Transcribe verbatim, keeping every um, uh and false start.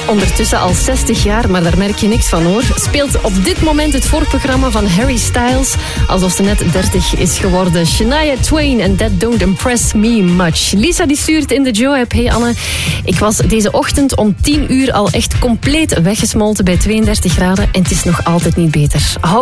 Ondertussen al zestig jaar, maar daar merk je niks van hoor. Speelt op dit moment het voorprogramma van Harry Styles, alsof ze net dertig is geworden. Shania Twain en That Don't Impress Me Much. Lisa die stuurt in de Joe-app. Hey Anne, ik was deze ochtend om tien uur al echt compleet weggesmolten bij tweeëndertig graden en het is nog altijd niet beter. Hou